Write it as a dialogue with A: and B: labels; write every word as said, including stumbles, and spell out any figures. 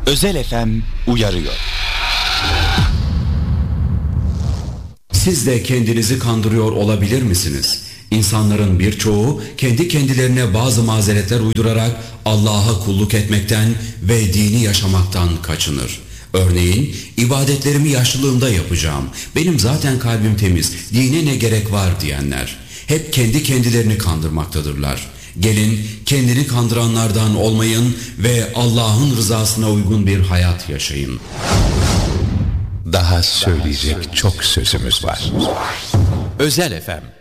A: Özel F M uyarıyor.
B: Siz de kendinizi kandırıyor olabilir misiniz? İnsanların birçoğu kendi kendilerine bazı mazeretler uydurarak Allah'a kulluk etmekten ve dini yaşamaktan kaçınır. Örneğin, ibadetlerimi yaşlılığımda yapacağım, benim zaten kalbim temiz, dine ne gerek var diyenler. Hep kendi kendilerini kandırmaktadırlar. Gelin kendini kandıranlardan olmayın ve Allah'ın rızasına uygun bir hayat yaşayın.
C: Daha söyleyecek çok sözümüz var.
A: Özel F M